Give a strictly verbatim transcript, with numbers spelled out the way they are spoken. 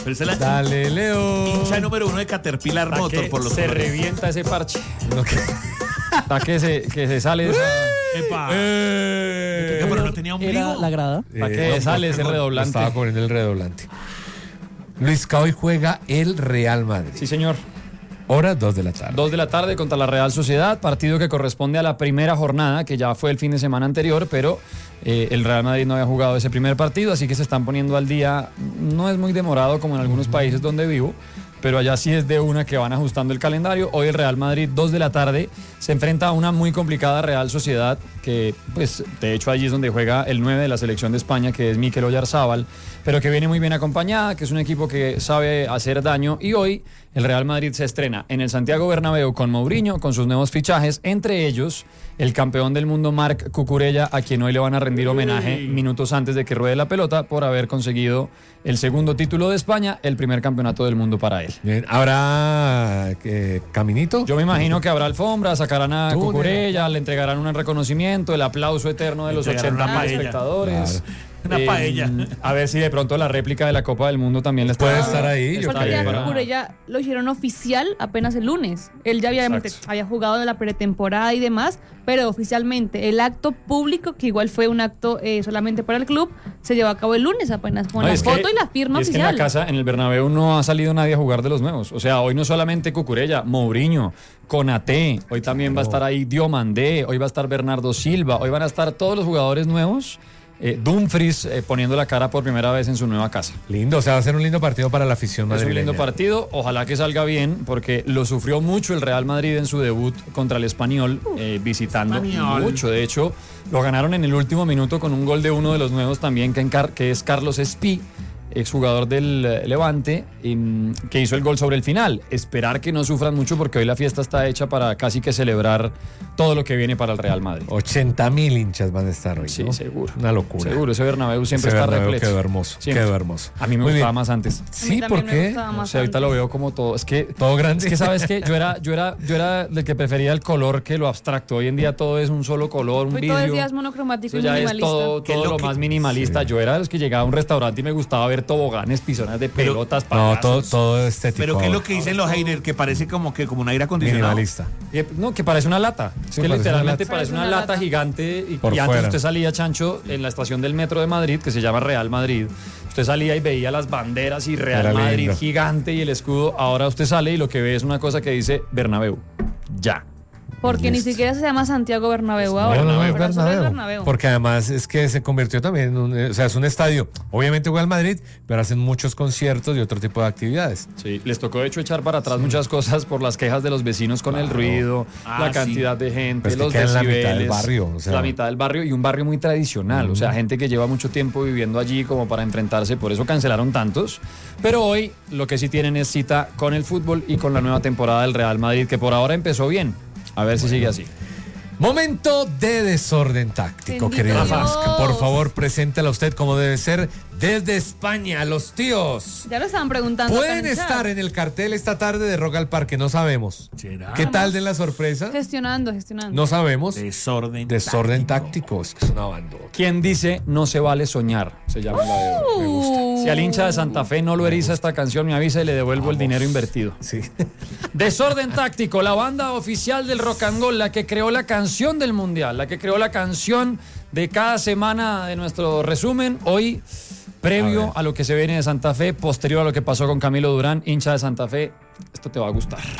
Pero esa es la Dale, Leo. hincha número uno de Caterpillar Hasta Motor que por los se colores. revienta ese parche. No, que- Hasta que se, que se sale esa... Epa. Eh, ¿Qué, pero no tenía ombligo? Era la grada. Hasta que Eh, sale ese perdón, redoblante. Estaba poniendo el redoblante. Luis, que hoy juega el Real Madrid. Sí, señor. Hora dos de la tarde. Dos de la tarde contra la Real Sociedad, partido que corresponde a la primera jornada, que ya fue el fin de semana anterior, pero eh, el Real Madrid no había jugado ese primer partido, así que se están poniendo al día. No es muy demorado como en algunos países donde vivo, pero allá sí es de una que van ajustando el calendario. Hoy el Real Madrid, dos de la tarde, se enfrenta a una muy complicada Real Sociedad, que pues de hecho allí es donde juega el nueve de la selección de España, que es Mikel Oyarzábal, pero que viene muy bien acompañada, que es un equipo que sabe hacer daño, y hoy el Real Madrid se estrena en el Santiago Bernabéu con Mourinho, con sus nuevos fichajes, entre ellos el campeón del mundo Marc Cucurella, a quien hoy le van a rendir homenaje minutos antes de que ruede la pelota por haber conseguido el segundo título de España, el primer campeonato del mundo para él. Bien, ¿habrá eh, caminito? Yo me imagino que habrá alfombra, sacarán a Tú, Cucurella, le entregarán un reconocimiento, el aplauso eterno de los entregarán ochenta una mil paella. espectadores. Una Eh, paella. A ver si de pronto la réplica de la Copa del Mundo también les Puede estar ahí, yo está Porque creo. ahí ya para- Cucurella lo hicieron oficial apenas el lunes. Él ya había, Exacto. había jugado en la pretemporada y demás, pero oficialmente el acto público, que igual fue un acto eh, solamente para el club, se llevó a cabo el lunes apenas con No, la es que- foto y la firma y es oficial. que en la casa, en el Bernabéu, no ha salido nadie a jugar de los nuevos. O sea, hoy no solamente Cucurella, Mourinho, Konaté, hoy también va a estar ahí Diomandé, hoy va a estar Bernardo Silva, hoy van a estar todos los jugadores nuevos. Eh, Dumfries eh, poniendo la cara por primera vez en su nueva casa. Lindo, o sea, va a ser un lindo partido para la afición Es un madrileña. lindo partido, ojalá que salga bien, porque lo sufrió mucho el Real Madrid en su debut contra el Español, eh, visitando Español. mucho. De hecho, lo ganaron en el último minuto con un gol de uno de los nuevos también, que, encar- que es Carlos Espí, exjugador del eh, Levante, y, mm, que hizo el gol sobre el final. Esperar que no sufran mucho, porque hoy la fiesta está hecha para casi que celebrar todo lo que viene para el Real Madrid. ochenta mil hinchas van a estar hoy, Sí, ¿no? seguro. Una locura. Seguro, ese Bernabéu siempre Ese está Bernabéu repleto. quedó hermoso, Siempre. quedó hermoso. A mí me Muy gustaba bien. más antes. A mí Sí, también ¿por me qué? gustaba O más sea, ahorita lo antes. veo como todo. Es que Todo grande. Es que sabes que yo era, yo era, yo era del que prefería el color que lo abstracto. Hoy en día todo es un solo color, un Hoy vidrio. todo el día es monocromático Eso y ya es minimalista. todo, ¿Qué es todo lo lo que- más minimalista. Yo era de los que llegaba a un restaurante y me gustaba ver toboganes, pisonas de Pero- pelotas, No, payasos. todo, todo estético. Pero ¿qué es lo que dicen los haters? Que parece como que como un aire acondicionado. Minimalista. Eh, No, que parece una lata. Es Sí, que parece literalmente una lata. parece una, Parece una lata, lata. gigante. Y, Por y antes fuera. usted salía, Chancho, en la estación del metro de Madrid, que se llama Real Madrid. Usted salía y veía las banderas y Real Era Madrid lindo. gigante y el escudo. Ahora usted sale y lo que ve es una cosa que dice Bernabéu. Ya. Porque ni Listo. siquiera se llama Santiago Bernabéu ahora. No, no, no, es Ahora solo Bernabéu. Bernabéu. Porque además es que se convirtió también en un, o sea, es un estadio. Obviamente juega el Madrid, pero hacen muchos conciertos y otro tipo de actividades. Sí, les tocó de hecho echar para atrás muchas cosas por las quejas de los vecinos con el ruido, Ah, la sí. cantidad de gente, Pues que los queda en la decibeles. mitad del barrio, o sea. La mitad del barrio y un barrio muy tradicional, o sea, gente que lleva mucho tiempo viviendo allí como para enfrentarse, por eso cancelaron tantos. Pero hoy lo que sí tienen es cita con el fútbol y con la nueva temporada del Real Madrid, que por ahora empezó bien. A ver si sigue así. Momento de desorden táctico, Bendito querido Dios. Vasco. Por favor, preséntela usted como debe ser desde España. Los tíos Ya lo estaban preguntando. acá pueden en el chat. estar en el cartel esta tarde de Rock al Parque, no sabemos. ¿Será? ¿Qué tal de la sorpresa? Gestionando, gestionando. No sabemos. Desorden. Desorden táctico. táctico, es que es una banda. ¿Quién dice no se vale soñar? Se llama la de hoy. Me gusta. Si al hincha de Santa Fe no lo eriza esta canción, me avisa y le devuelvo el dinero invertido. Sí. Desorden táctico, la banda oficial del rock and roll, la que creó la canción del mundial, la que creó la canción de cada semana de nuestro resumen. Hoy, previo A ver. a, lo que se viene de Santa Fe, posterior a lo que pasó con Camilo Durán, hincha de Santa Fe, esto te va a gustar.